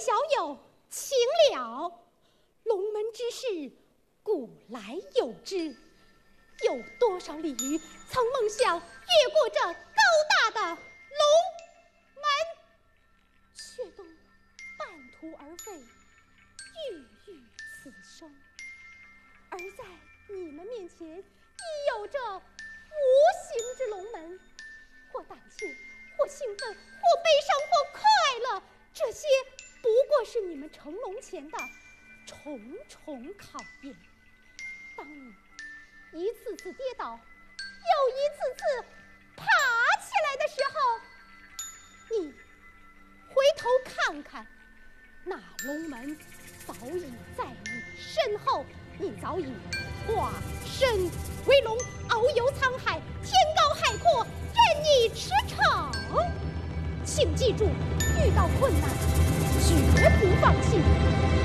小友，请了。龙门之事，古来有之。有多少鲤鱼曾梦想越过这高大的龙门，却都半途而废，郁郁此生。而在你们面前，已有着无形之龙门，或胆怯，或兴奋，或悲伤，或快乐，这些不过是你们成龙前的重重考验。当你一次次跌倒，又一次次爬起来的时候，你回头看看，那龙门早已在你身后，你早已化身为龙，遨游沧海，天高海阔，任你驰骋。请记住，遇到困难绝不放弃，